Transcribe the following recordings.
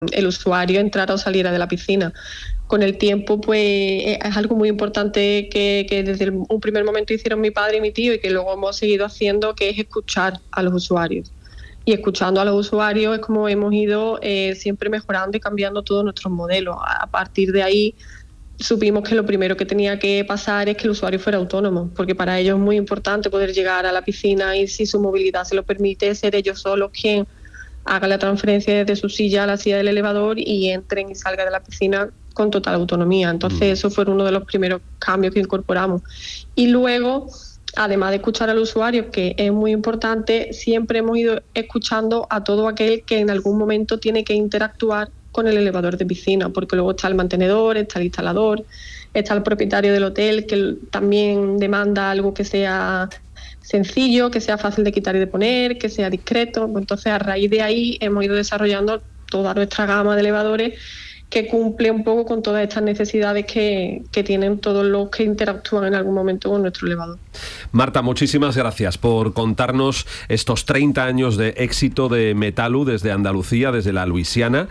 el usuario entrara o saliera de la piscina. Con el tiempo, pues es algo muy importante que desde un primer momento hicieron mi padre y mi tío y que luego hemos seguido haciendo, que es escuchar a los usuarios. Y escuchando a los usuarios es como hemos ido siempre mejorando y cambiando todos nuestros modelos. A partir de ahí supimos que lo primero que tenía que pasar es que el usuario fuera autónomo, porque para ellos es muy importante poder llegar a la piscina y, si su movilidad se lo permite, ser ellos solos quien haga la transferencia desde su silla a la silla del elevador y entren y salgan de la piscina con total autonomía. Entonces eso fue uno de los primeros cambios que incorporamos. Y luego, además de escuchar al usuario, que es muy importante, siempre hemos ido escuchando a todo aquel que en algún momento tiene que interactuar con el elevador de piscina, porque luego está el mantenedor, está el instalador, está el propietario del hotel, que también demanda algo que sea sencillo, que sea fácil de quitar y de poner, que sea discreto. Entonces, a raíz de ahí hemos ido desarrollando toda nuestra gama de elevadores que cumple un poco con todas estas necesidades que tienen todos los que interactúan en algún momento con nuestro elevador. Marta, muchísimas gracias por contarnos estos 30 años de éxito de Metalu desde Andalucía, desde la Luisiana,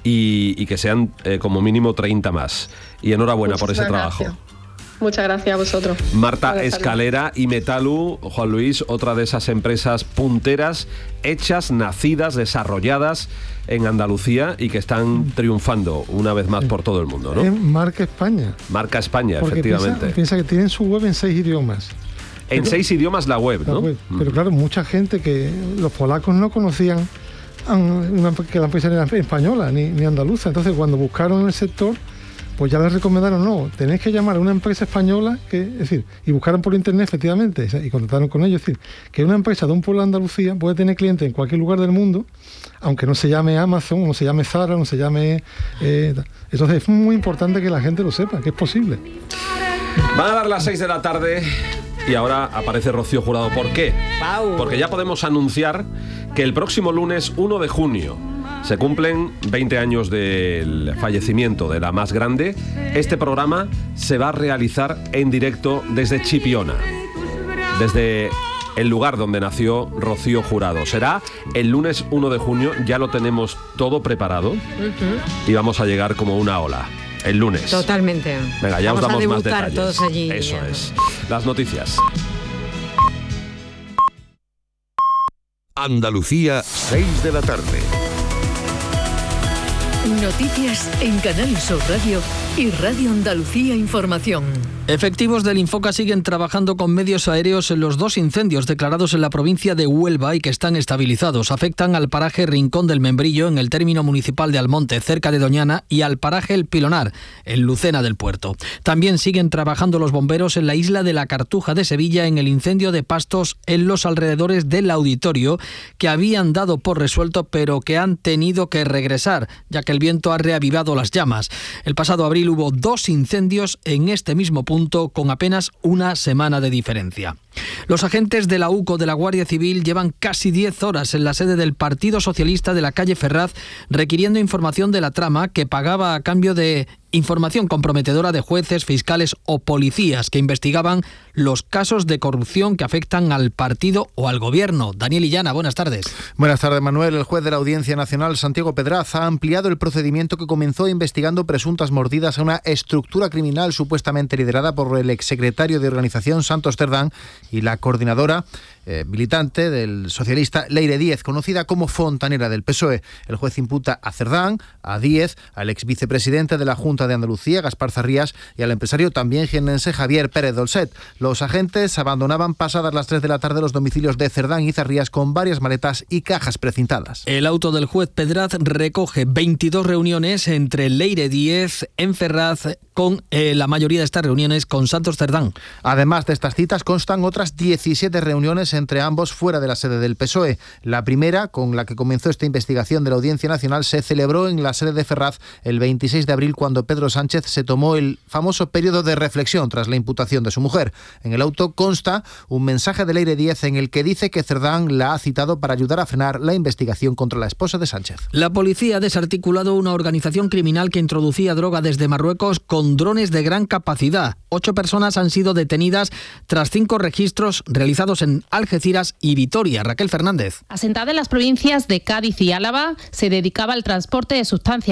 y que sean como mínimo 30 más. Y enhorabuena por ese trabajo. Muchas gracias a vosotros. Marta Escalera y Metalu, Juan Luis, otra de esas empresas punteras, hechas, nacidas, desarrolladas en Andalucía y que están triunfando una vez más por todo el mundo, ¿no? Es marca España. Marca España, porque efectivamente. Piensa que tienen su web en 6 idiomas. En 6 idiomas la web, ¿no? Pero claro, mucha gente que los polacos no conocían que la empresa era española ni andaluza. Entonces, cuando buscaron en el sector, pues ya les recomendaron, no, tenéis que llamar a una empresa española, y buscaron por internet, efectivamente, y contactaron con ellos. Es decir, que una empresa de un pueblo de Andalucía puede tener clientes en cualquier lugar del mundo, aunque no se llame Amazon, no se llame Zara, no se llame... Entonces es muy importante que la gente lo sepa, que es posible. Van a dar las 6 de la tarde y ahora aparece Rocío Jurado. ¿Por qué? Porque ya podemos anunciar que el próximo lunes 1 de junio se cumplen 20 años del fallecimiento de la más grande. Este programa se va a realizar en directo desde Chipiona, desde el lugar donde nació Rocío Jurado. Será el lunes 1 de junio, ya lo tenemos todo preparado y vamos a llegar como una ola. El lunes. Totalmente. Venga, ya vamos os damos a más detalles. todos allí. Eso ya. es. Las noticias. Andalucía, 6 de la tarde. Noticias en Canal Sur Radio y Radio Andalucía Información. Efectivos del Infoca siguen trabajando con medios aéreos en los 2 incendios declarados en la provincia de Huelva y que están estabilizados. Afectan al paraje Rincón del Membrillo, en el término municipal de Almonte, cerca de Doñana, y al paraje El Pilonar, en Lucena del Puerto. También siguen trabajando los bomberos en la isla de la Cartuja de Sevilla, en el incendio de pastos en los alrededores del auditorio, que habían dado por resuelto, pero que han tenido que regresar, ya que el viento ha reavivado las llamas. El pasado abril hubo 2 incendios en este mismo punto, con apenas una semana de diferencia. Los agentes de la UCO de la Guardia Civil llevan casi 10 horas en la sede del Partido Socialista de la calle Ferraz, requiriendo información de la trama que pagaba a cambio de información comprometedora de jueces, fiscales o policías que investigaban los casos de corrupción que afectan al partido o al gobierno. Daniel Illana, buenas tardes. Buenas tardes, Manuel. El juez de la Audiencia Nacional, Santiago Pedraz, ha ampliado el procedimiento que comenzó investigando presuntas mordidas a una estructura criminal supuestamente liderada por el exsecretario de organización Santos Cerdán y la coordinadora militante del socialista Leire Díez, conocida como fontanera del PSOE. El juez imputa a Cerdán, a Díez, al exvicepresidente de la Junta de Andalucía, Gaspar Zarrías, y al empresario también jiennense Javier Pérez Dolcet. Los agentes abandonaban pasadas las 3 de la tarde los domicilios de Cerdán y Zarrías con varias maletas y cajas precintadas. El auto del juez Pedraz recoge 22 reuniones entre Leire Díez en Ferraz, con la mayoría de estas reuniones con Santos Cerdán. Además de estas citas constan otras 17 reuniones entre ambos fuera de la sede del PSOE. La primera, con la que comenzó esta investigación de la Audiencia Nacional, se celebró en la sede de Ferraz el 26 de abril, cuando Pedro Sánchez se tomó el famoso periodo de reflexión tras la imputación de su mujer. En el auto consta un mensaje de Leire Díez en el que dice que Cerdán la ha citado para ayudar a frenar la investigación contra la esposa de Sánchez. La policía ha desarticulado una organización criminal que introducía droga desde Marruecos con drones de gran capacidad. 8 personas han sido detenidas tras 5 registros realizados en Algeciras y Vitoria. Raquel Fernández. Asentada en las provincias de Cádiz y Álava, se dedicaba al transporte de sustancias